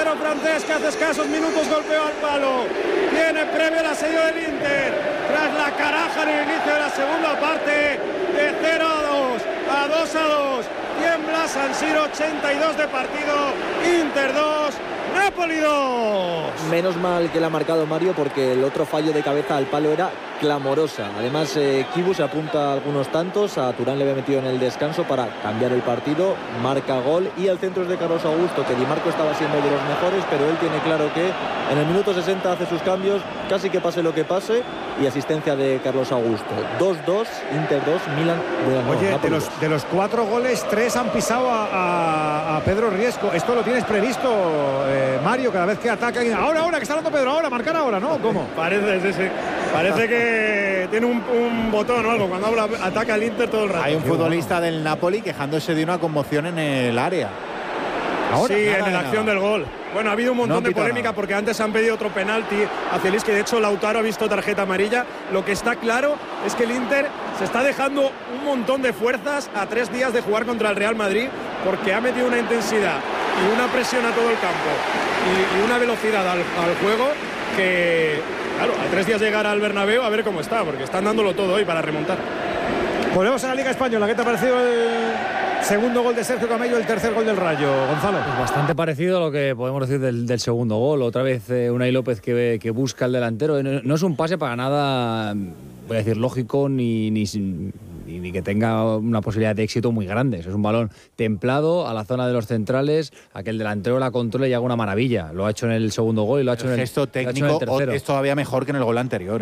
portero francés que hace escasos minutos golpeó al palo. Tiene previo el asedio del Inter tras la caraja en el inicio de la segunda parte, de 0-2 a 2-2. Tiembla San Siro, 82 de partido, Inter 2, Napoli 2. Menos mal que le ha marcado Mario, porque el otro fallo de cabeza al palo era clamorosa. Además, Kibu se apunta a algunos tantos, a Turán le había metido en el descanso para cambiar el partido, marca gol, y el centro es de Carlos Augusto, que Di Marco estaba siendo de los mejores, pero él tiene claro que en el minuto 60 hace sus cambios, casi que pase lo que pase, y asistencia de Carlos Augusto. 2-2, Inter 2, Milan. Oye, de los 4 goles, 3 han pisado a Pedro Riesco. ¿Esto lo tienes previsto, Mario, cada vez que ataca? Ahora, que está hablando Pedro, ahora, marcar ahora, ¿no? ¿Cómo? Parece que tiene un botón o algo cuando ataca el Inter todo el rato. Hay un futbolista del Napoli quejándose de una conmoción en el área. Ahora, sí, en la acción del gol. Bueno, ha habido un montón de polémica porque antes han pedido otro penalti hacia el Isque. De hecho, Lautaro ha visto tarjeta amarilla. Lo que está claro es que el Inter se está dejando un montón de fuerzas a 3 días de jugar contra el Real Madrid, porque ha metido una intensidad y una presión a todo el campo y una velocidad al juego que, claro, a 3 días de llegar al Bernabéu, a ver cómo está, porque están dándolo todo hoy para remontar. Volvemos a la Liga Española. ¿Qué te ha parecido el segundo gol de Sergio Camello, el tercer gol del Rayo, Gonzalo? Pues bastante parecido a lo que podemos decir del segundo gol. Otra vez Unai López que busca el delantero. No es un pase para nada, voy a decir, lógico ni que tenga una posibilidad de éxito muy grande. Es un balón templado a la zona de los centrales, a que el delantero la controle y haga una maravilla. Lo ha hecho en el segundo gol y lo ha hecho en el tercero. El gesto técnico es todavía mejor que en el gol anterior.